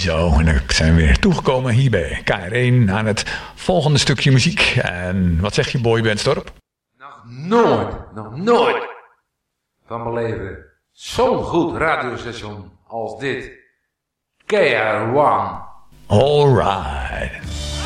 Zo, en dan zijn we weer toegekomen hier bij KR1 aan het volgende stukje muziek. En wat zeg je, Boy Bendstorp? Nog nooit van mijn leven zo'n goed radiostation als dit. KR1. Alright.